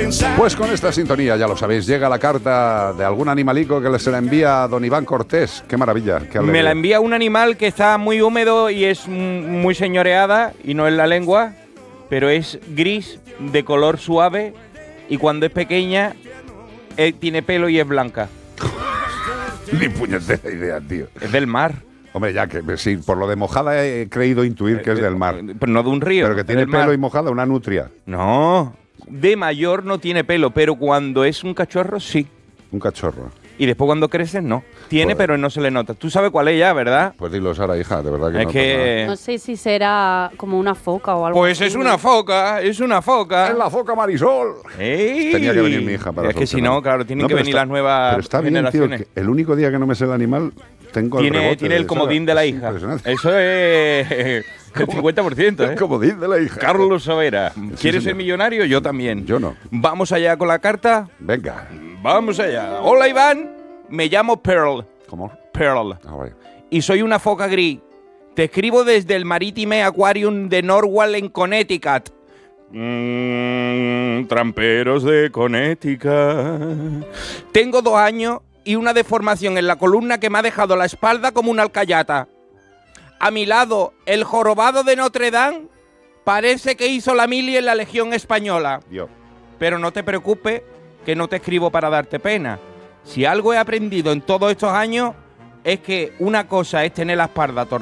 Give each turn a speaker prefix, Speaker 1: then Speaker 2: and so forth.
Speaker 1: Pues con esta sintonía, ya lo sabéis, llega la carta de algún animalico que se la envía a don Iván Cortés. Qué maravilla. Qué
Speaker 2: Me la envía un animal que está muy húmedo y es muy señoreada, y no es la lengua, pero es gris, de color suave, y cuando es pequeña tiene pelo y es blanca.
Speaker 1: Ni puñetera idea, tío.
Speaker 2: Es del mar.
Speaker 1: Hombre, ya que sí, por lo de mojada he creído intuir que es del mar.
Speaker 2: Pero no de un río.
Speaker 1: Pero que tiene pelo y mojada, una nutria.
Speaker 2: No, de mayor no tiene pelo, pero cuando es un cachorro, sí.
Speaker 1: Un cachorro.
Speaker 2: Y después cuando crece, no. Tiene, pero no se le nota. Tú sabes cuál es ya, ¿verdad?
Speaker 1: Pues dilo, Sara, hija, de verdad que
Speaker 2: Es
Speaker 1: no.
Speaker 2: que...
Speaker 3: No sé si será como una foca o algo
Speaker 2: Pues
Speaker 3: así.
Speaker 2: es una foca, es una foca.
Speaker 1: ¡Es la foca Marisol!
Speaker 2: ¡Ey!
Speaker 1: Tenía que venir mi hija para
Speaker 2: Es que si
Speaker 1: solucionar.
Speaker 2: no, claro, tienen que
Speaker 1: pero
Speaker 2: venir las nuevas
Speaker 1: Pero está bien, tío,
Speaker 2: generaciones.
Speaker 1: que el único día que no me sé el animal, tengo el rebote.
Speaker 2: Tiene el comodín de la hija.
Speaker 1: Impresionante.
Speaker 2: Eso es el 50%, ¿eh?
Speaker 1: El comodín de la hija.
Speaker 2: Carlos Savera. ¿Quieres ser
Speaker 1: señor.
Speaker 2: millonario? Yo también.
Speaker 1: Yo no.
Speaker 2: Vamos allá con la carta.
Speaker 1: Venga.
Speaker 2: Vamos allá. Hola, Iván. Me llamo Pearl.
Speaker 1: ¿Cómo?
Speaker 2: Pearl.
Speaker 1: Ah, vale.
Speaker 2: Y soy una foca gris. Te escribo desde el Maritime Aquarium de Norwalk en Connecticut. Tramperos de Connecticut. Tengo 2 años y una deformación en la columna que me ha dejado la espalda como una alcayata. A mi lado, el jorobado de Notre Dame parece que hizo la mili en la Legión Española.
Speaker 1: Dios.
Speaker 2: Pero no te preocupes, que no te escribo para darte pena. Si algo he aprendido en todos estos años es que una cosa es tener la espalda torcida